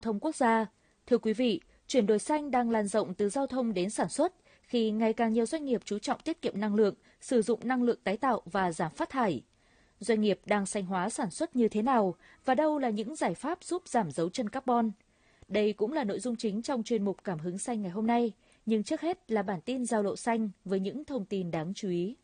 thông quốc gia. Thưa quý vị, chuyển đổi xanh đang lan rộng từ giao thông đến sản xuất khi ngày càng nhiều doanh nghiệp chú trọng tiết kiệm năng lượng, sử dụng năng lượng tái tạo và giảm phát thải. Doanh nghiệp đang xanh hóa sản xuất như thế nào và đâu là những giải pháp giúp giảm dấu chân carbon? Đây cũng là nội dung chính trong chuyên mục Cảm hứng xanh ngày hôm nay. Nhưng trước hết là bản tin giao lộ xanh với những thông tin đáng chú ý.